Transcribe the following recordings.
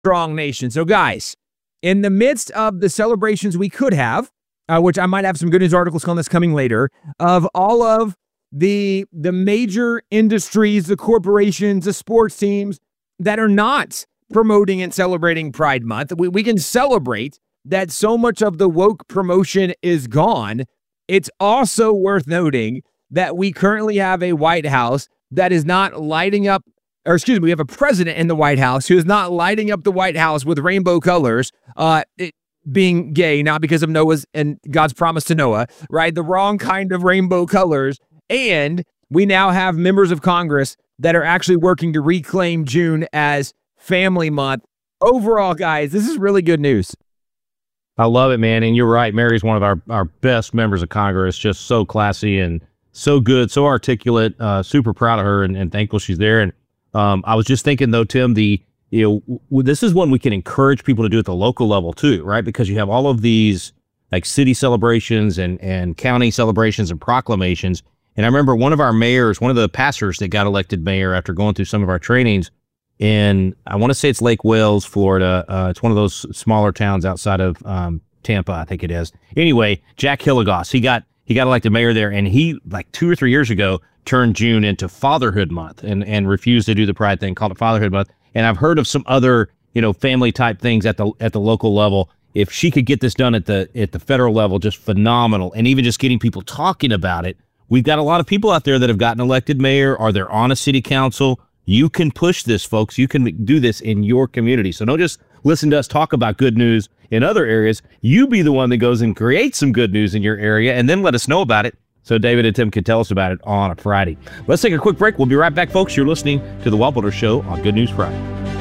strong nation. So, guys, in the midst of the celebrations we could have, which I might have some good news articles on this coming later, of all of the major industries, the corporations, the sports teams that are not promoting and celebrating Pride Month, we can celebrate that so much of the woke promotion is gone. It's also worth noting that we currently have a White House that is not lighting up, or excuse me, we have a president in the White House who is not lighting up the White House with rainbow colors, being gay, not because of Noah's and God's promise to Noah, right? The wrong kind of rainbow colors. And we now have members of Congress that are actually working to reclaim June as Family Month. Overall, guys, this is really good news. I love it, man. And you're right. Mary's one of our best members of Congress, just so classy and so good, so articulate, super proud of her and thankful she's there. And I was just thinking, though, Tim, this is one we can encourage people to do at the local level, too, right? Because you have all of these like city celebrations and county celebrations and proclamations. And I remember one of our mayors, one of the pastors that got elected mayor after going through some of our trainings, and I want to say it's Lake Wales, Florida. It's one of those smaller towns outside of Tampa, I think it is. Anyway, Jack Hilligoss, he got elected mayor there, and he, like 2 or 3 years ago, turned June into Fatherhood Month and refused to do the Pride thing, called it Fatherhood Month. And I've heard of some other, family type things at the local level. If she could get this done at the federal level, just phenomenal. And even just getting people talking about it. We've got a lot of people out there that have gotten elected mayor or they're on a city council. You can push this, folks. You can do this in your community. So don't just listen to us talk about good news in other areas. You be the one that goes and creates some good news in your area and then let us know about it so David and Tim can tell us about it on a Friday. Let's take a quick break. We'll be right back, folks. You're listening to The Walt Builder Show on Good News Friday.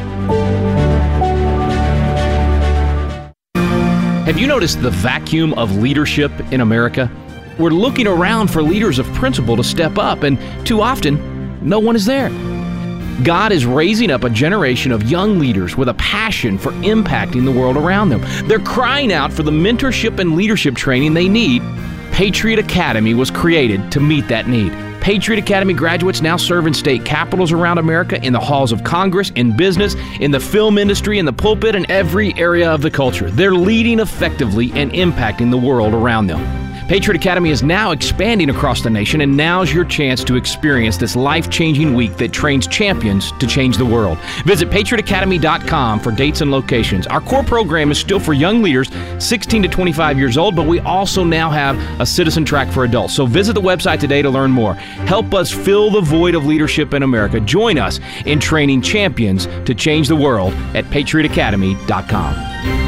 Have you noticed the vacuum of leadership in America? We're looking around for leaders of principle to step up, and too often, no one is there. God is raising up a generation of young leaders with a passion for impacting the world around them. They're crying out for the mentorship and leadership training they need. Patriot Academy was created to meet that need. Patriot Academy graduates now serve in state capitals around America, in the halls of Congress, in business, in the film industry, in the pulpit, and every area of the culture. They're leading effectively and impacting the world around them. Patriot Academy is now expanding across the nation, and now's your chance to experience this life-changing week that trains champions to change the world. Visit patriotacademy.com for dates and locations. Our core program is still for young leaders 16 to 25 years old, but we also now have a citizen track for adults. So visit the website today to learn more. Help us fill the void of leadership in America. Join us in training champions to change the world at patriotacademy.com.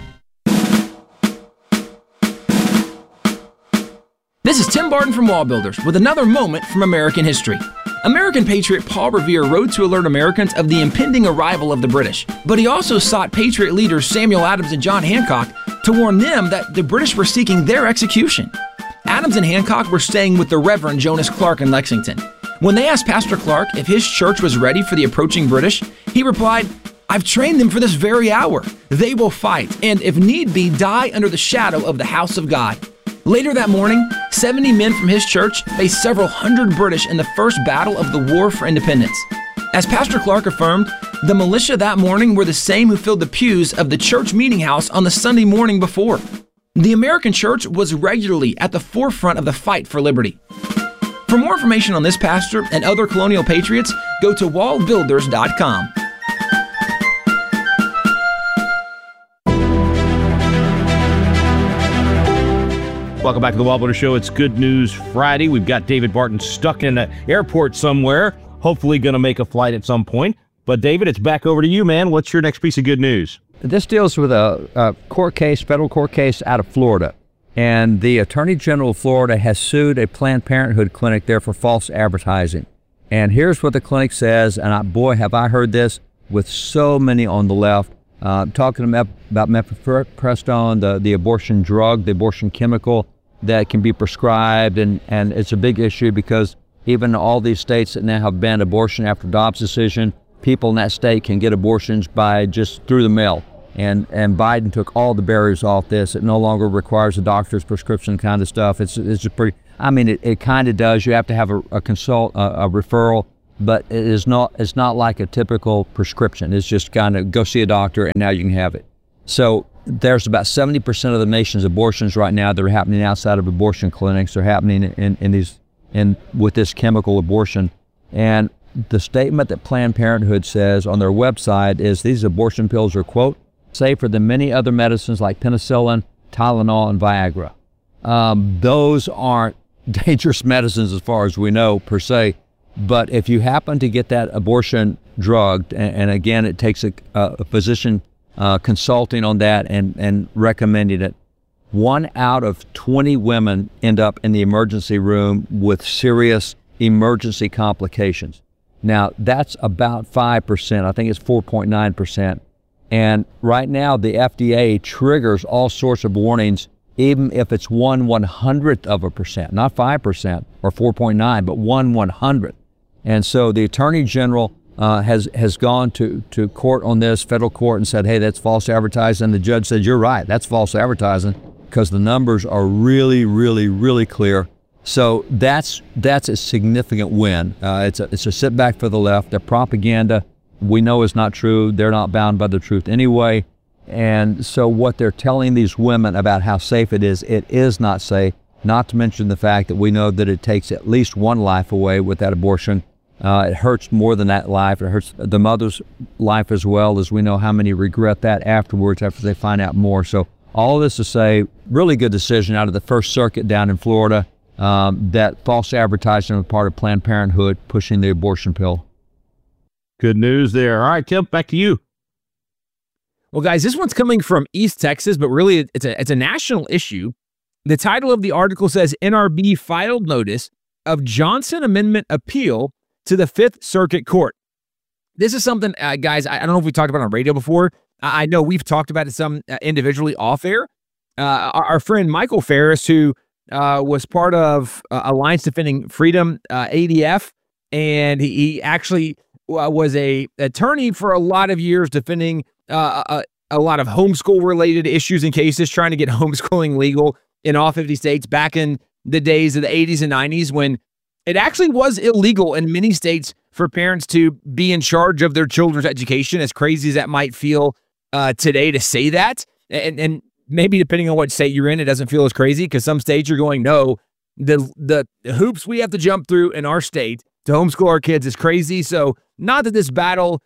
This is Tim Barton from Wall Builders with another moment from American history. American patriot Paul Revere rode to alert Americans of the impending arrival of the British, but he also sought patriot leaders Samuel Adams and John Hancock to warn them that the British were seeking their execution. Adams and Hancock were staying with the Reverend Jonas Clark in Lexington. When they asked Pastor Clark if his church was ready for the approaching British, he replied, "I've trained them for this very hour. They will fight, and if need be, die under the shadow of the house of God." Later that morning, 70 men from his church faced several hundred British in the first battle of the War for Independence. As Pastor Clark affirmed, the militia that morning were the same who filled the pews of the church meeting house on the Sunday morning before. The American church was regularly at the forefront of the fight for liberty. For more information on this pastor and other colonial patriots, go to wallbuilders.com. Welcome back to the Walt Builder Show. It's Good News Friday. We've got David Barton stuck in an airport somewhere, hopefully going to make a flight at some point. But David, it's back over to you, man. What's your next piece of good news? This deals with a court case, federal court case out of Florida. And the Attorney General of Florida has sued a Planned Parenthood clinic there for false advertising. And here's what the clinic says, and boy, have I heard this with so many on the left, talking about mifepristone, the abortion drug, the abortion chemical that can be prescribed, and it's a big issue because even all these states that now have banned abortion after Dobbs' decision, people in that state can get abortions by just through the mail. And Biden took all the barriers off this. It no longer requires a doctor's prescription kind of stuff. It's just pretty, I mean, it kind of does. You have to have a referral but it's not like a typical prescription. It's just kind of go see a doctor and now you can have it. So there's about 70% of the nation's abortions right now that are happening outside of abortion clinics. They're happening with this chemical abortion. And the statement that Planned Parenthood says on their website is these abortion pills are, quote, safer than many other medicines like penicillin, Tylenol, and Viagra. Those aren't dangerous medicines as far as we know per se, but if you happen to get that abortion drugged, and again, it takes a physician consulting on that and recommending it, 1 out of 20 women end up in the emergency room with serious emergency complications. Now, that's about 5%. I think it's 4.9%. And right now, the FDA triggers all sorts of warnings, even if it's 1/100th of a percent, not 5% or 4.9, but 1/100th. And so the Attorney General has gone to court on this, federal court, and said, hey, that's false advertising. The judge said, you're right, that's false advertising, because the numbers are really, really, really clear. So that's a significant win. It's a setback for the left. Their propaganda, we know, is not true. They're not bound by the truth anyway. And so what they're telling these women about how safe it is not safe, not to mention the fact that we know that it takes at least one life away with that abortion. It hurts more than that life. It hurts the mother's life as well, as we know how many regret that afterwards after they find out more. So all of this to say, really good decision out of the First Circuit down in Florida, that false advertising on the part of Planned Parenthood pushing the abortion pill. Good news there. All right, Tim, back to you. Well, guys, this one's coming from East Texas, but really it's a national issue. The title of the article says, NRB filed notice of Johnson Amendment appeal to the Fifth Circuit Court. This is something, guys, I don't know if we talked about it on radio before. I know we've talked about it some individually off air. Our friend Michael Ferris, who was part of Alliance Defending Freedom, ADF, and he actually was a attorney for a lot of years defending a lot of homeschool-related issues and cases, trying to get homeschooling legal in all 50 states back in the days of the 80s and 90s when it actually was illegal in many states for parents to be in charge of their children's education, as crazy as that might feel today to say that. And maybe depending on what state you're in, it doesn't feel as crazy, because some states you're going, no, the hoops we have to jump through in our state to homeschool our kids is crazy. So not that this battle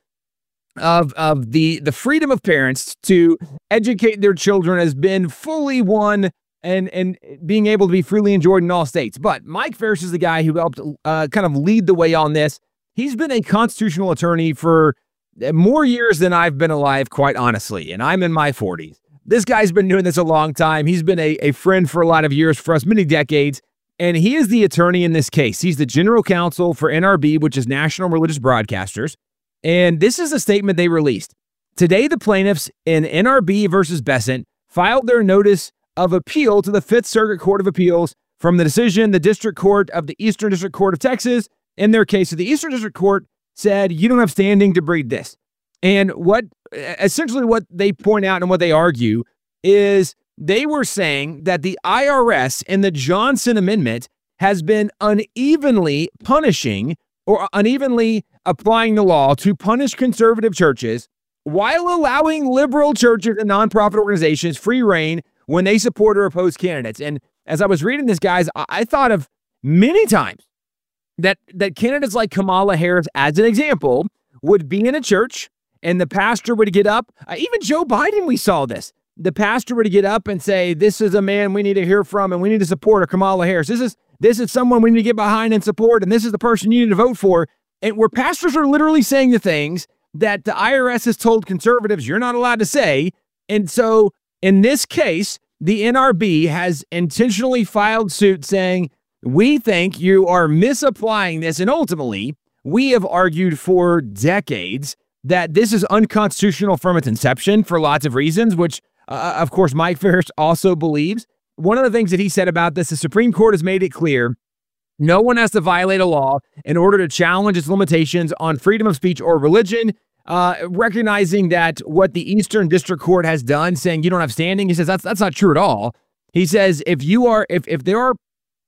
of the freedom of parents to educate their children has been fully won and being able to be freely enjoyed in all states. But Mike Ferris is the guy who helped kind of lead the way on this. He's been a constitutional attorney for more years than I've been alive, quite honestly, and I'm in my 40s. This guy's been doing this a long time. He's been a friend for a lot of years, for us, many decades, and he is the attorney in this case. He's the general counsel for NRB, which is National Religious Broadcasters, and this is a statement they released. Today, the plaintiffs in NRB versus Bessent filed their notice of appeal to the Fifth Circuit Court of Appeals from the decision the District Court of the Eastern District Court of Texas. In their case, the Eastern District Court said, you don't have standing to breed this. And essentially what they point out and what they argue is they were saying that the IRS in the Johnson Amendment has been unevenly punishing or unevenly applying the law to punish conservative churches while allowing liberal churches and nonprofit organizations free rein when they support or oppose candidates. And as I was reading this, guys, I thought of many times that candidates like Kamala Harris, as an example, would be in a church and the pastor would get up. Even Joe Biden, we saw this. The pastor would get up and say, this is a man we need to hear from and we need to support, or Kamala Harris. This is someone we need to get behind and support, and this is the person you need to vote for. And where pastors are literally saying the things that the IRS has told conservatives you're not allowed to say. And so in this case, the NRB has intentionally filed suit saying, we think you are misapplying this. And ultimately, we have argued for decades that this is unconstitutional from its inception for lots of reasons, which, of course, Mike Ferris also believes. One of the things that he said about this, the Supreme Court has made it clear no one has to violate a law in order to challenge its limitations on freedom of speech or religion. Recognizing that what the Eastern District Court has done, saying you don't have standing, he says that's not true at all. He says if there are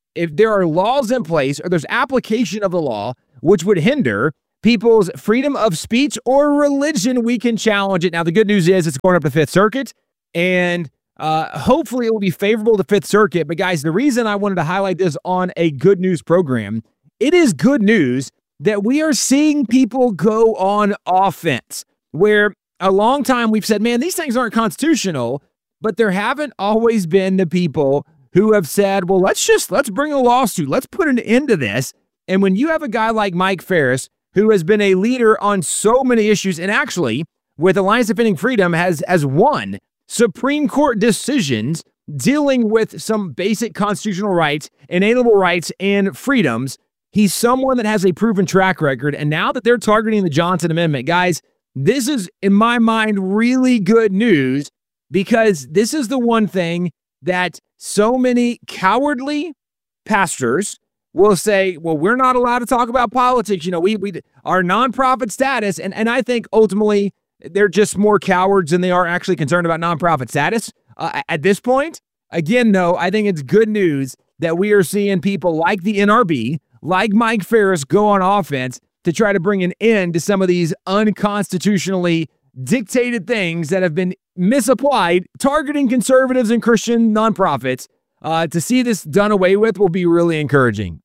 if there are laws in place or there's application of the law which would hinder people's freedom of speech or religion, we can challenge it. Now, the good news is it's going up to Fifth Circuit, and hopefully it will be favorable to Fifth Circuit. But guys, the reason I wanted to highlight this on a good news program, it is good news that we are seeing people go on offense, where a long time we've said, man, these things aren't constitutional, but there haven't always been the people who have said, well, let's bring a lawsuit. Let's put an end to this. And when you have a guy like Mike Farris, who has been a leader on so many issues, and actually with Alliance Defending Freedom has won Supreme Court decisions dealing with some basic constitutional rights, inalienable rights, and freedoms. He's someone that has a proven track record. And now that they're targeting the Johnson Amendment, guys, this is, in my mind, really good news, because this is the one thing that so many cowardly pastors will say, well, we're not allowed to talk about politics. You know, we our nonprofit status. And I think ultimately they're just more cowards than they are actually concerned about nonprofit status at this point. Again, though, I think it's good news that we are seeing people like the NRB, like Mike Farris, go on offense to try to bring an end to some of these unconstitutionally dictated things that have been misapplied, targeting conservatives and Christian nonprofits. To see this done away with will be really encouraging.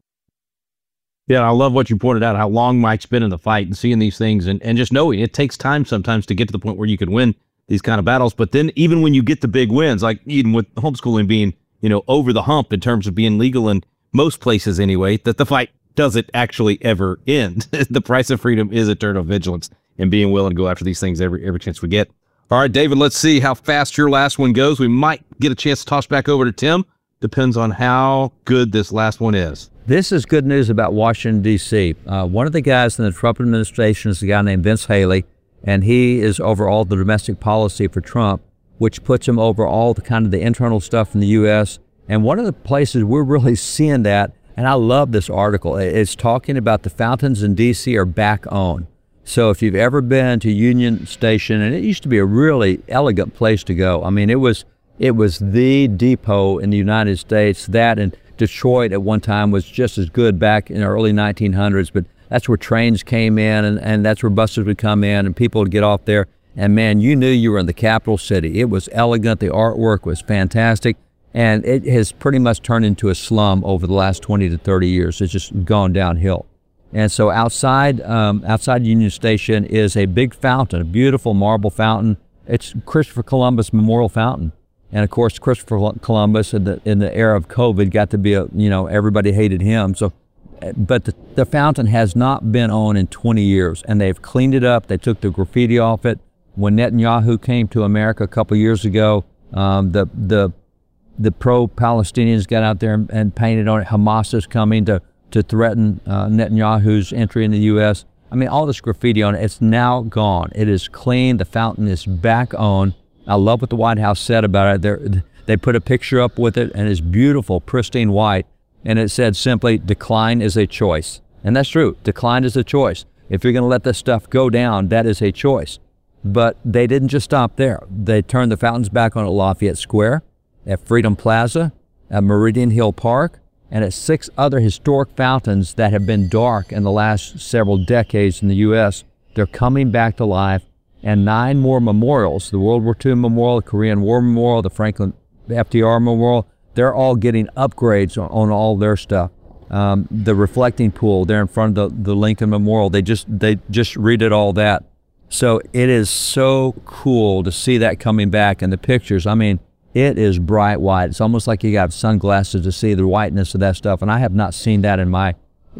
Yeah, I love what you pointed out, how long Mike's been in the fight and seeing these things and just knowing it takes time sometimes to get to the point where you can win these kind of battles. But then even when you get the big wins, like even with homeschooling being, over the hump in terms of being legal in most places anyway, that the fight doesn't actually ever end. The price of freedom is eternal vigilance and being willing to go after these things every chance we get. All right, David, let's see how fast your last one goes. We might get a chance to toss back over to Tim. Depends on how good this last one is. This is good news about Washington, D.C. One of the guys in the Trump administration is a guy named Vince Haley, and he is over all the domestic policy for Trump, which puts him over all the kind of the internal stuff in the U.S. And one of the places we're really seeing that, and I love this article, it's talking about the fountains in D.C. are back on. So if you've ever been to Union Station, and it used to be a really elegant place to go. I mean, it was the depot in the United States. That and Detroit at one time was just as good back in the early 1900s, but that's where trains came in, and that's where buses would come in, and people would get off there. And man, you knew you were in the capital city. It was elegant. The artwork was fantastic. And it has pretty much turned into a slum over the last 20 to 30 years. It's just gone downhill. And so outside Union Station is a big fountain, a beautiful marble fountain. It's Christopher Columbus Memorial Fountain. And of course, Christopher Columbus in the era of COVID got to be everybody hated him. So, but the fountain has not been on in 20 years, and they've cleaned it up. They took the graffiti off it. When Netanyahu came to America a couple years ago, the pro-Palestinians got out there and painted on it. Hamas is coming to threaten Netanyahu's entry in the U.S. I mean, all this graffiti on it, it's now gone. It is clean. The fountain is back on. I love what the White House said about it. They put a picture up with it, and it's beautiful, pristine white, and it said simply, decline is a choice. And that's true. Decline is a choice. If you're going to let this stuff go down, that is a choice. But they didn't just stop there. They turned the fountains back on at Lafayette Square, at Freedom Plaza, at Meridian Hill Park, and at 6 other historic fountains that have been dark in the last several decades in the U.S. They're coming back to life, and 9 more memorials, the World War II Memorial, the Korean War Memorial, the Franklin FDR Memorial, they're all getting upgrades on all their stuff. The reflecting pool there in front of the Lincoln Memorial, they just redid all that. So it is so cool to see that coming back in the pictures. I mean, it is bright white. It's almost like you got sunglasses to see the whiteness of that stuff. And I have not seen that in my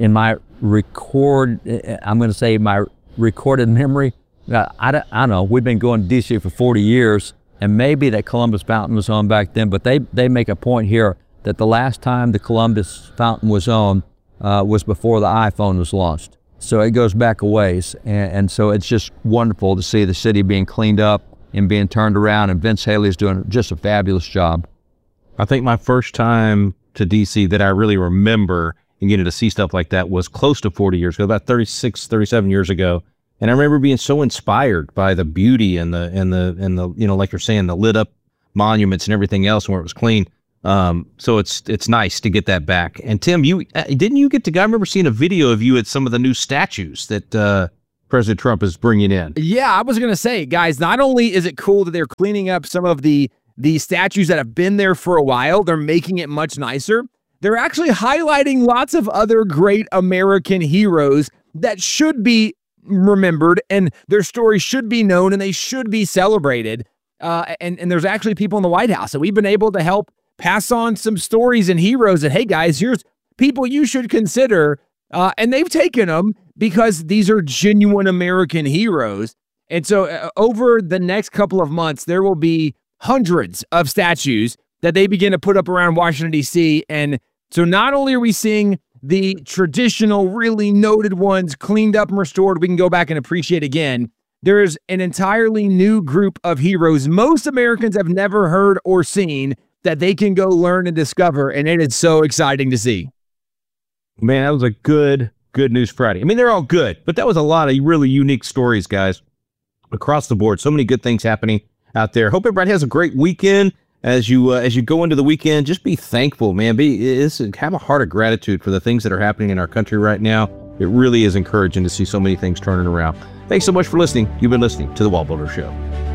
recorded memory. I don't know. We've been going to D.C. for 40 years, and maybe that Columbus Fountain was on back then, but they make a point here that the last time the Columbus Fountain was on was before the iPhone was launched. So it goes back a ways, and so it's just wonderful to see the city being cleaned up and being turned around, and Vince Haley is doing just a fabulous job. I think my first time to D.C. that I really remember and getting to see stuff like that was close to 40 years ago, about 36, 37 years ago. And I remember being so inspired by the beauty and the like you're saying, the lit up monuments and everything else, and where it was clean. So it's nice to get that back. And Tim, didn't you get to go? I remember seeing a video of you at some of the new statues that President Trump is bringing in. Yeah, I was going to say, guys, not only is it cool that they're cleaning up some of the statues that have been there for a while, they're making it much nicer. They're actually highlighting lots of other great American heroes that should be remembered, and their stories should be known, and they should be celebrated. And there's actually people in the White House that we've been able to help pass on some stories and heroes that, hey, guys, here's people you should consider. And they've taken them because these are genuine American heroes. And so over the next couple of months, there will be hundreds of statues that they begin to put up around Washington, D.C. And so not only are we seeing the traditional, really noted ones cleaned up and restored, we can go back and appreciate again. There is an entirely new group of heroes most Americans have never heard or seen that they can go learn and discover, and it is so exciting to see. Man, that was a good News Friday. I mean, they're all good, but that was a lot of really unique stories, guys, across the board. So many good things happening out there. Hope everybody has a great weekend. As you go into the weekend, just be thankful, man. Have a heart of gratitude for the things that are happening in our country right now. It really is encouraging to see so many things turning around. Thanks so much for listening. You've been listening to The Wall Builder Show.